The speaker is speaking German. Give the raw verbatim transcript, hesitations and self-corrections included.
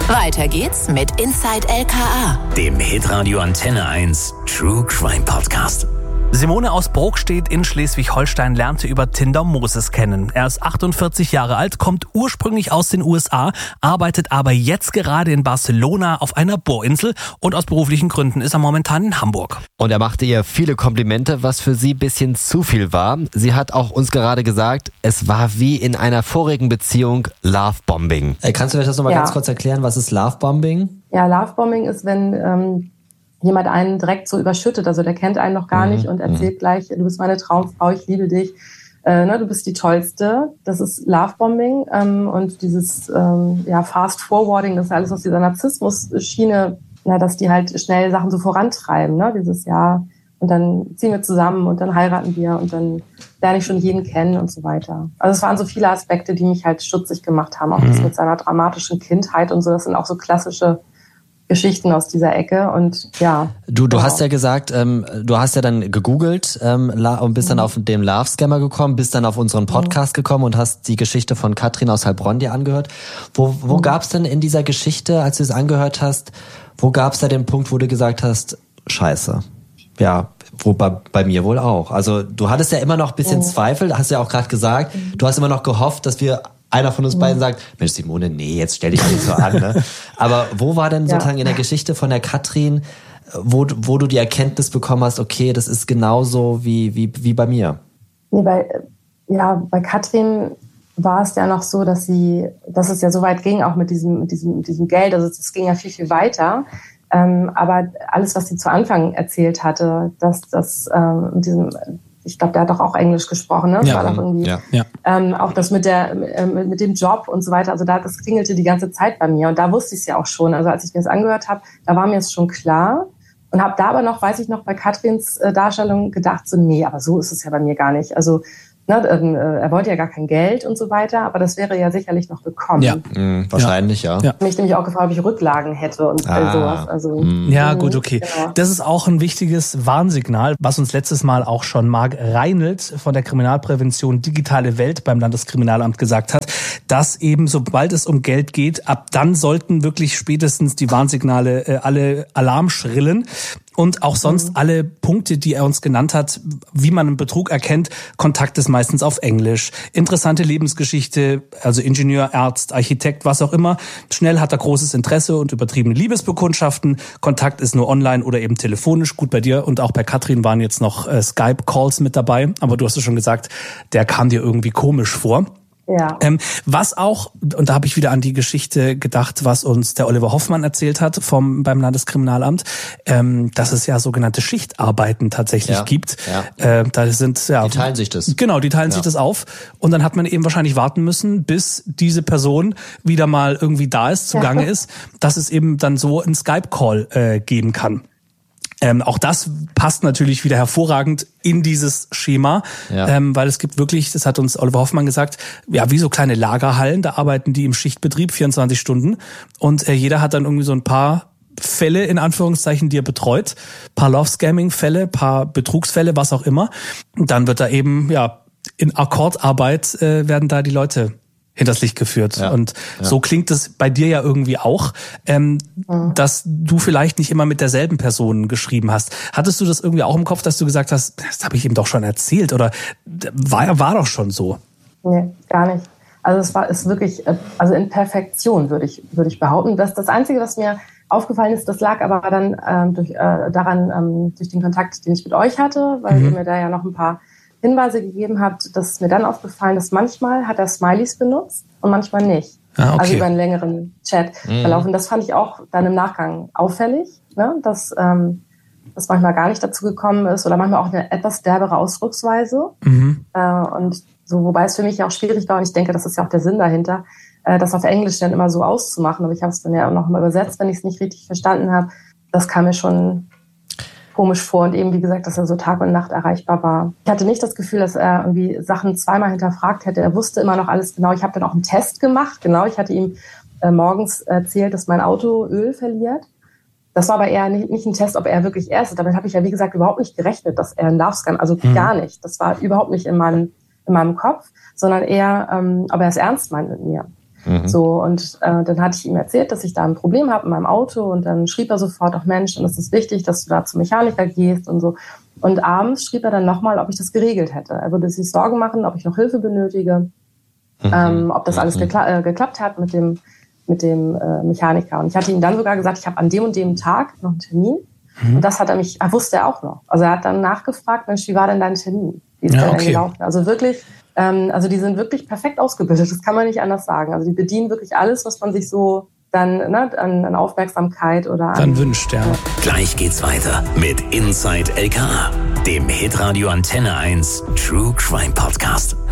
Weiter geht's mit Inside L K A, dem Hitradio Antenne eins True Crime Podcast. Simone aus Brokstedt in Schleswig-Holstein lernte über Tinder Moses kennen. Er ist achtundvierzig Jahre alt, kommt ursprünglich aus den U S A, arbeitet aber jetzt gerade in Barcelona auf einer Bohrinsel und aus beruflichen Gründen ist er momentan in Hamburg. Und er machte ihr viele Komplimente, was für sie ein bisschen zu viel war. Sie hat auch uns gerade gesagt, es war wie in einer vorigen Beziehung Lovebombing. Äh, kannst du mir das nochmal Ja. ganz kurz erklären, was ist Lovebombing? Ja, Lovebombing ist, wenn ähm, jemand einen direkt so überschüttet, also der kennt einen noch gar Mhm. nicht und erzählt Mhm. gleich, du bist meine Traumfrau, ich liebe dich, äh, ne, du bist die Tollste. Das ist Lovebombing ähm, und dieses ähm, ja, Fast Forwarding, das ist alles aus dieser Narzissmus-Schiene, ja, dass die halt schnell Sachen so vorantreiben, ne, dieses Jahr. Und dann ziehen wir zusammen und dann heiraten wir und dann lerne ich schon jeden kennen und so weiter. Also es waren so viele Aspekte, die mich halt stutzig gemacht haben, auch das mit seiner dramatischen Kindheit und so. Das sind auch so klassische Geschichten aus dieser Ecke und ja. Du, du genau. hast ja gesagt, ähm, du hast ja dann gegoogelt ähm, la- und bist dann auf den Love-Scammer gekommen, bist dann auf unseren Podcast gekommen und hast die Geschichte von Katrin aus Heilbronn dir angehört. Wo, wo gab's denn in dieser Geschichte, als du es angehört hast, wo gab's da den Punkt, wo du gesagt hast, scheiße, ja, wo bei, bei mir wohl auch. Also du hattest ja immer noch ein bisschen Zweifel, hast ja auch gerade gesagt, du hast immer noch gehofft, dass wir einer von uns beiden sagt, Mensch Simone, nee, jetzt stell dich nicht so an. Ne? Aber wo war denn sozusagen Ja. in der Geschichte von der Katrin, wo, wo du die Erkenntnis bekommen hast, okay, das ist genauso wie, wie, wie bei mir? Nee, bei, ja, bei Katrin war es ja noch so, dass sie, dass es ja so weit ging, auch mit diesem, mit diesem, mit diesem Geld, also es ging ja viel, viel weiter. Ähm, aber alles, was sie zu Anfang erzählt hatte, dass das ähm, mit diesem, ich glaube, der hat doch auch Englisch gesprochen, ne? Das Ja, war doch irgendwie, ja, ja. Ähm, auch das mit der äh, mit dem Job und so weiter. Also da, das klingelte die ganze Zeit bei mir und da wusste ich es ja auch schon. Also als ich mir das angehört habe, da war mir es schon klar und habe da aber noch, weiß ich noch, bei Katrins äh, Darstellung gedacht, so nee, aber so ist es ja bei mir gar nicht. Also ne, äh, er wollte ja gar kein Geld und so weiter, aber das wäre ja sicherlich noch gekommen. Ja. Mhm, wahrscheinlich, ja. Ja. Ich mich nämlich auch gefragt, ob ich Rücklagen hätte und Ah. all sowas. Also, Ja, mhm, gut, okay. genau. Das ist auch ein wichtiges Warnsignal, was uns letztes Mal auch schon Marc Reinelt von der Kriminalprävention Digitale Welt beim Landeskriminalamt gesagt hat, dass eben sobald es um Geld geht, ab dann sollten wirklich spätestens die Warnsignale äh, alle Alarm schrillen. Und auch sonst alle Punkte, die er uns genannt hat, wie man einen Betrug erkennt, Kontakt ist meistens auf Englisch. Interessante Lebensgeschichte, also Ingenieur, Arzt, Architekt, was auch immer. Schnell hat er großes Interesse und übertriebene Liebesbekundschaften. Kontakt ist nur online oder eben telefonisch. Gut, bei dir und auch bei Katrin waren jetzt noch äh, Skype-Calls mit dabei. Aber du hast es schon gesagt, der kam dir irgendwie komisch vor. Ja. Ähm, was auch, und da habe ich wieder an die Geschichte gedacht, was uns der Oliver Hoffmann erzählt hat vom beim Landeskriminalamt, ähm, dass es ja sogenannte Schichtarbeiten tatsächlich Ja, gibt. ja. Äh, da sind ja Die teilen sich das. Genau, die teilen Ja. sich das auf und dann hat man eben wahrscheinlich warten müssen, bis diese Person wieder mal irgendwie da ist, zugange ist, dass es eben dann so einen Skype-Call äh, geben kann. Ähm, auch das passt natürlich wieder hervorragend in dieses Schema, Ja. ähm, weil es gibt wirklich, das hat uns Oliver Hoffmann gesagt, ja, wie so kleine Lagerhallen, da arbeiten die im Schichtbetrieb vierundzwanzig Stunden und äh, jeder hat dann irgendwie so ein paar Fälle, in Anführungszeichen, die er betreut, paar Love-Scamming-Fälle, paar Betrugsfälle, was auch immer. Und dann wird da eben, ja, in Akkordarbeit äh, werden da die Leute hinters Licht geführt. Ja, und ja. so klingt es bei dir ja irgendwie auch, ähm, Mhm. dass du vielleicht nicht immer mit derselben Person geschrieben hast. Hattest du das irgendwie auch im Kopf, dass du gesagt hast, das habe ich ihm doch schon erzählt oder war, war doch schon so? Nee, gar nicht. Also es war ist wirklich, äh, also in Perfektion würde ich, würde ich behaupten. Das, das Einzige, was mir aufgefallen ist, das lag aber dann ähm, durch, äh, daran, ähm, durch den Kontakt, den ich mit euch hatte, weil Mhm. ihr mir da ja noch ein paar Hinweise gegeben habt, dass es mir dann aufgefallen, dass manchmal hat er Smileys benutzt und manchmal nicht. Ah, okay. Also über einen längeren Chat verlaufen. Das fand ich auch dann im Nachgang auffällig, ne? dass ähm, das manchmal gar nicht dazu gekommen ist oder manchmal auch eine etwas derbere Ausdrucksweise. Mhm. Äh, und so, wobei es für mich ja auch schwierig war und ich denke, das ist ja auch der Sinn dahinter, äh, das auf Englisch dann immer so auszumachen. Aber ich habe es dann ja auch noch mal übersetzt, wenn ich es nicht richtig verstanden habe. Das kam mir schon komisch vor und eben, wie gesagt, dass er so Tag und Nacht erreichbar war. Ich hatte nicht das Gefühl, dass er irgendwie Sachen zweimal hinterfragt hätte. Er wusste immer noch alles genau. Ich habe dann auch einen Test gemacht. Genau, ich hatte ihm äh, morgens erzählt, dass mein Auto Öl verliert. Das war aber eher nicht, nicht ein Test, ob er wirklich er ist. Damit habe ich ja, wie gesagt, überhaupt nicht gerechnet, dass er ein Love-Scam, also Mhm. gar nicht. Das war überhaupt nicht in meinem, in meinem Kopf, sondern eher, ähm, ob er es ernst meint mit mir. Mhm. So, und äh, dann hatte ich ihm erzählt, dass ich da ein Problem habe in meinem Auto und dann schrieb er sofort, auch Mensch, und es ist wichtig, dass du da zum Mechaniker gehst und so. Und abends schrieb er dann nochmal, ob ich das geregelt hätte. Er würde sich Sorgen machen, ob ich noch Hilfe benötige, mhm. ähm, ob das alles mhm. gekla- äh, geklappt hat mit dem, mit dem äh, Mechaniker. Und ich hatte ihm dann sogar gesagt, ich habe an dem und dem Tag noch einen Termin. Mhm. Und das hat er mich, er wusste er auch noch. Also er hat dann nachgefragt, Mensch, wie war denn dein Termin? Wie ist ja, der okay. denn gelaufen? Also wirklich, ähm, also die sind wirklich perfekt ausgebildet, das kann man nicht anders sagen. Also die bedienen wirklich alles, was man sich so dann ne, an, an Aufmerksamkeit oder an... Dann wünscht, ja. Gleich geht's weiter mit Inside L K A, dem Hitradio Antenne eins True Crime Podcast.